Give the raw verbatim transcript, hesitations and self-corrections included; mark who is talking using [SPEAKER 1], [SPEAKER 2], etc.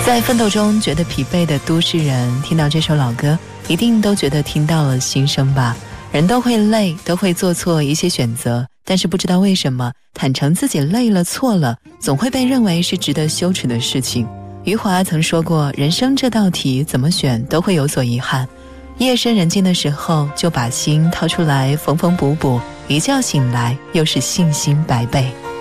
[SPEAKER 1] 在奋斗中觉得疲惫的都市人听到这首老歌，一定都觉得听到了心声吧。人都会累，都会做错一些选择，但是不知道为什么坦诚自己累了错了，总会被认为是值得羞耻的事情。余华曾说过，人生这道题怎么选都会有所遗憾，夜深人静的时候就把心掏出来缝缝补补，一觉醒来又是信心百倍。